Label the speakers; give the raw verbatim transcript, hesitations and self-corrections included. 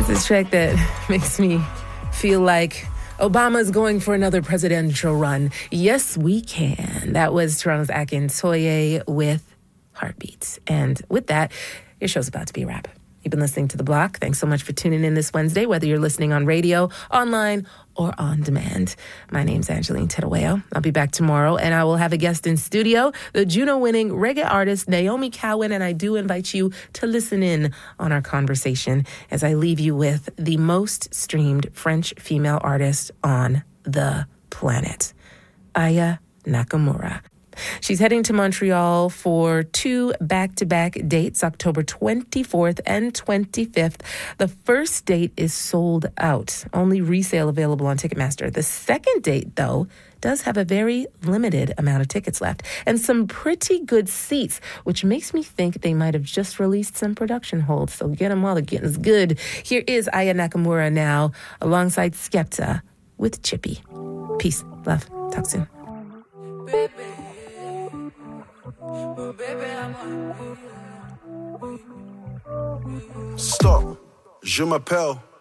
Speaker 1: It's a track that makes me feel like Obama's going for another presidential run. Yes, we can. That was Toronto's Akintoye with Heartbeats. And with that, your show's about to be a wrap. You've been listening to The Block. Thanks so much for tuning in this Wednesday, whether you're listening on radio, online, or on demand. My name's Angeline Tedaweo. I'll be back tomorrow, and I will have a guest in studio, the Juno-winning reggae artist Naomi Cowan, and I do invite you to listen in on our conversation as I leave you with the most streamed French female artist on the planet, Aya Nakamura. She's heading to Montreal for two back-to-back dates, October twenty-fourth and twenty-fifth. The first date is sold out, only resale available on Ticketmaster. The second date, though, does have a very limited amount of tickets left and some pretty good seats, which makes me think they might have just released some production holds. So get them while the getting's good. Here is Aya Nakamura now, alongside Skepta with Chippy. Peace, love, talk soon.
Speaker 2: Stop, je m'appelle